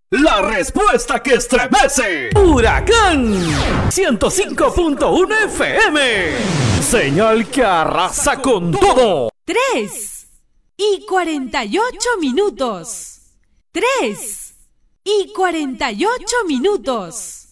La respuesta que estremece. Huracán 105.1 FM. Señal que arrasa con todo. 3:48. 3:48.